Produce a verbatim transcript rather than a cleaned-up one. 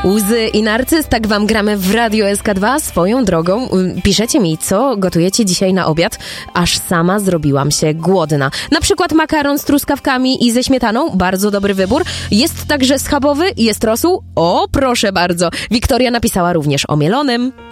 Łzy i narcyz, tak wam gramy w Radio S K dwa. Swoją drogą piszecie mi, co gotujecie dzisiaj na obiad, aż sama zrobiłam się głodna. Na przykład makaron z truskawkami i ze śmietaną, bardzo dobry wybór. Jest także schabowy, jest rosół, o proszę bardzo. Wiktoria napisała również o mielonym.